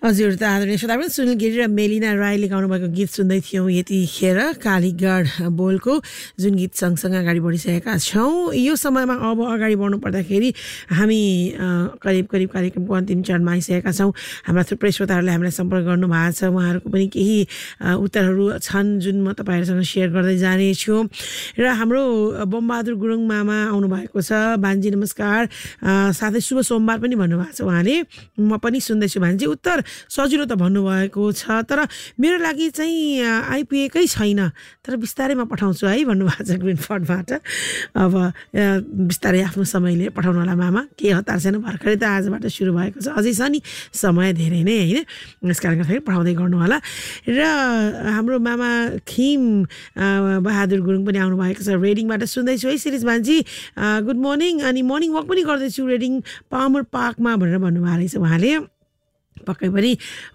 हजुर त आदरणीय श्रोतावृन्द सुनिल गिरी र मेलिना राईले गाउनुभएको गीत सुन्दै थियौँ यतिखेर कालीगढ बोलको जुन गीत सँगसँगै अगाडि बढिसकेका छौँ। यो समयमा अब अगाडि बढ्नु पर्दाखेरि हामी करिब कार्यक्रमको अन्तिम चरणमा आइसकेका छौँ। हाम्रा थुप्रै श्रोताहरूले हामीलाई सम्पर्क गर्नुभएको छ, उहाँहरूको पनि केही उत्तरहरू छन् जुन म तपाईँहरूसँग सेयर गर्दै जानेछु। र हाम्रो बमबहादुर गुरुङ मामा आउनुभएको छ, बान्जी नमस्कार, साथै शुभ सोमबार पनि भन्नुभएको छ उहाँले। म पनि सुन्दैछु बान्जी, उत्तर सजिलो त भन्नुभएको छ तर मेरो लागि चाहिँ आइपुगेकै छैन, तर बिस्तारै म पठाउँछु है भन्नुभएको छ ग्रिनफर्डबाट। अब बिस्तारै आफ्नो समय लिएर पठाउनु होला मामा, केही हतार छैन, भर्खरै त आजबाट सुरु भएको छ, अझै छ नि समय धेरै नै होइन, यस कारणले गर्दाखेरि पठाउँदै गर्नु होला। र हाम्रो मामा खिम बहादुर गुरुङ पनि आउनुभएको छ, रेडिङबाट सुन्दैछु है सिरिज भान्जी, गुड मर्निङ, अनि मर्निङ वक पनि गर्दैछु रेडिङ पामर पार्कमा भनेर भन्नुभएको रहेछ उहाँले। पक्कै पनि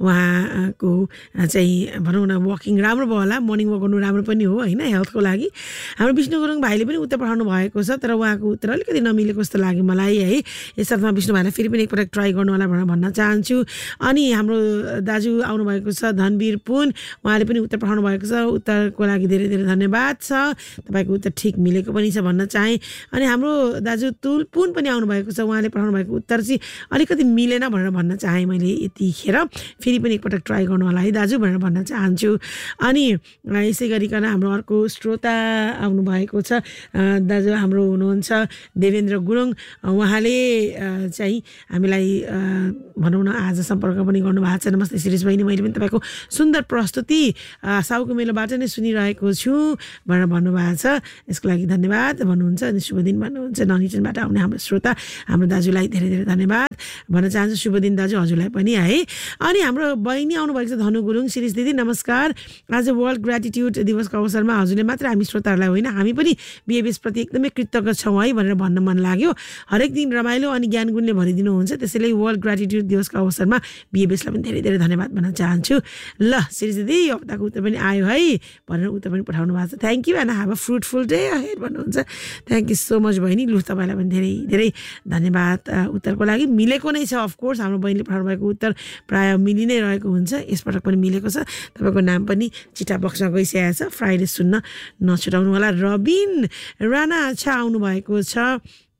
उहाँको चाहिँ भनौँ न वकिङ राम्रो भयो होला, मर्निङ वक गर्नु राम्रो पनि हो होइन हेल्थको लागि। हाम्रो विष्णु गुरुङ भाइले पनि उत्तर पठाउनु भएको छ, तर उहाँको उत्तर अलिकति नमिलेको जस्तो लाग्यो मलाई है। यसर्थ विष्णु भाइलाई फेरि पनि एकपटक ट्राई गर्नु होला भनेर भन्न चाहन्छु। अनि हाम्रो दाजु आउनुभएको छ धनवीर पुन, उहाँले पनि उत्तर पठाउनु भएको छ, उत्तरको लागि धेरै धेरै धन्यवाद छ, तपाईँको उत्तर ठिक मिलेको पनि छ भन्न चाहेँ। अनि हाम्रो दाजु तुल पुन पनि आउनुभएको छ, उहाँले पठाउनु भएको उत्तर चाहिँ अलिकति मिलेन भनेर भन्न चाहेँ मैले यतिखेर, फेरि पनि एकपटक ट्राई गर्नु होला है दाजु भनेर भन्न चाहन्छु। अनि यसै गरिकन हाम्रो अर्को श्रोता आउनुभएको छ, दाजु हाम्रो हुनुहुन्छ देवेन्द्र गुरुङ, उहाँले चाहिँ हामीलाई भनौँ न आज सम्पर्क पनि गर्नुभएको छ। नमस्ते शिरीष बहिनी, मैले पनि तपाईँको सुन्दर प्रस्तुति साउको मेलोबाट नै सुनिरहेको छु भनेर भन्नुभएको छ, यसको लागि धन्यवाद भन्नुहुन्छ। अनि शुभ दिन भन्नुहुन्छ, ननिचनबाट आउने हाम्रो श्रोता हाम्रो दाजुलाई धेरै धेरै धन्यवाद भन्न चाहन्छु। शुभ दिन दाजु हजुरलाई पनि है। अनि हाम्रो बहिनी आउनुभएको छ धनु गुरुङ, शिरीष दिदी नमस्कार, आज वर्ल्ड ग्रेटिट्युड दिवसको अवसरमा हजुरले मात्र हामी श्रोताहरूलाई होइन हामी पनि बिएबीएस प्रति एकदमै कृतज्ञ छौँ है भनेर भन्न मन लाग्यो। हरेक दिन रमाइलो अनि ज्ञान गुणले भरिदिनुहुन्छ, त्यसैले वर्ल्ड ग्रेटिट्युड दिवसको अवसरमा बिएबीएसलाई पनि धेरै धेरै धन्यवाद भन्न चाहन्छु। ल शिरीष दिदी यो हप्ताको उत्तर पनि आयो है भनेर उत्तर पनि पठाउनु भएको छ, thank you and have a fruitful day ahead भन्नुहुन्छ। थ्याङ्क यू सो मच बहिनी, लु तपाईँलाई पनि धेरै धेरै धन्यवाद उत्तरको लागि। मिलेको नै छ अफकोर्स, हाम्रो बहिनीले पठाउनु भएको उत्तर प्रायः मिलि नै रहेको हुन्छ, यसपटक पनि मिलेको छ। तपाईँको नाम पनि चिठा बक्समा गइसकेको छ, फ्राइडे सुन्न नछुटाउनु होला। रबिन राणा अच्छा आउनुभएको छ,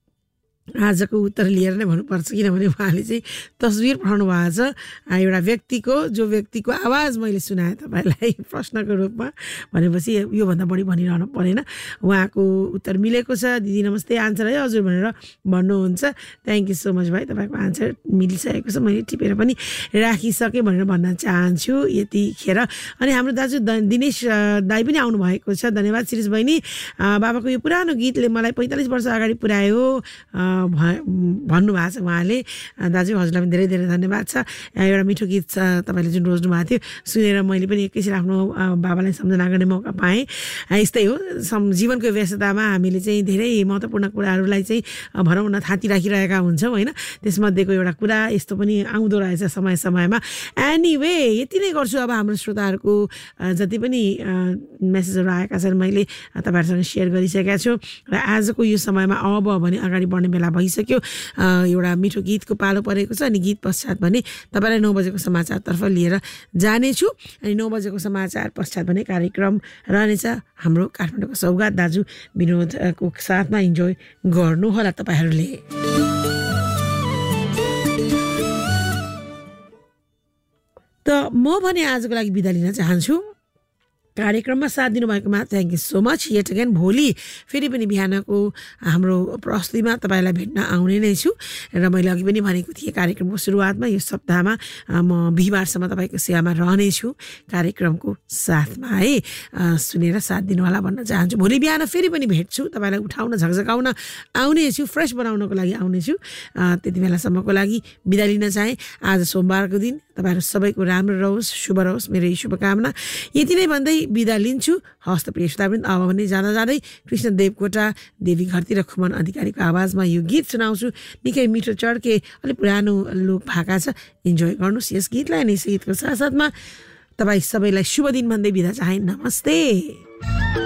आजको उत्तर लिएर नै भन्नुपर्छ किनभने उहाँले चाहिँ तस्बिर पठाउनु भएको छ एउटा व्यक्तिको, जो व्यक्तिको आवाज मैले सुनाएँ तपाईँलाई प्रश्नको रूपमा, भनेपछि योभन्दा बढी भनिरहनु परेन। उहाँको उत्तर मिलेको छ, दिदी नमस्ते आन्सर है हजुर भनेर भन्नुहुन्छ। थ्याङ्क यू सो मच भाइ, तपाईँको आन्सर मिलिसकेको छ, मैले टिपेर पनि राखिसकेँ भनेर भन्न चाहन्छु यतिखेर। अनि हाम्रो दाजु दिनेश दाई पनि आउनुभएको छ, धन्यवाद शिरीष बहिनी, बाबाको यो पुरानो गीतले मलाई 45 वर्ष अगाडि पुर्यायो भन्नुभएको छ उहाँले। दाजु हजुरलाई पनि धेरै धेरै धन्यवाद छ। एउटा मिठो गीत छ तपाईँले जुन रोज्नु भएको थियो, सुनेर मैले पनि एकैछिन आफ्नो बाबालाई सम्झना गर्ने मौका पाएँ। यस्तै हो जीवनको व्यस्ततामा हामीले चाहिँ धेरै महत्त्वपूर्ण कुराहरूलाई चाहिँ भनौँ न थाती राखिरहेका हुन्छौँ होइन, त्यसमध्येको एउटा कुरा यस्तो पनि आउँदो रहेछ समय समयमा। एनिवे यति नै गर्छु, अब हाम्रो श्रोताहरूको जति पनि मेसेजहरू आएका छन् मैले तपाईँहरूसँग सेयर गरिसकेका छु। र आजको यो समयमा अब भने अगाडि बढ्ने बेला भइसक्यो, एउटा मिठो गीतको पालो परेको छ। अनि गीत पश्चात भने तपाईँलाई 9 बजेको समाचारतर्फ लिएर जानेछु। अनि 9 बजेको समाचार पश्चात भने कार्यक्रम रहनेछ हाम्रो काठमाडौँको सौगात दाजु विनोदको साथमा, इन्जोय गर्नुहोला तपाईँहरूले। त म भने आजको लागि बिदा लिन चाहन्छु। कार्यक्रममा साथ दिनुभएकोमा thank you so much yet again. भोलि फेरि पनि बिहानको हाम्रो प्रस्तुतिमा तपाईँलाई भेट्न आउने नै छु। र मैले अघि पनि भनेको थिएँ कार्यक्रमको सुरुवातमा यो सप्ताहमा म बिहिबारसम्म तपाईँको सेवामा रहनेछु कार्यक्रमको साथमा है, सुनेर साथ दिनुहोला भन्न चाहन्छु। भोलि बिहान फेरि पनि भेट्छु, तपाईँलाई उठाउन झकझकाउन आउनेछु, फ्रेस बनाउनको लागि आउनेछु। त्यति बेलासम्मको लागि बिदा लिन चाहेँ। आज सोमबारको दिन तपाईँहरू सबैको राम्रो रहोस्, शुभ रहोस्, मेरो यही शुभकामना। यति नै भन्दै बिदा लिन्छु। हस्त प्रिय श्रोतावृन्द, अब भने जाँदा जाँदै कृष्ण देवकोटा, देवी घरती र खुमन अधिकारीको आवाजमा यो गीत सुनाउँछु। निकै मिठो चड्के अलिक पुरानो लोक भाका छ, इन्जोय गर्नुहोस् यस गीतलाई। अनि यस गीतको साथसाथमा तपाईँ सबैलाई शुभ दिन भन्दै बिदा चाहेँ। नमस्ते।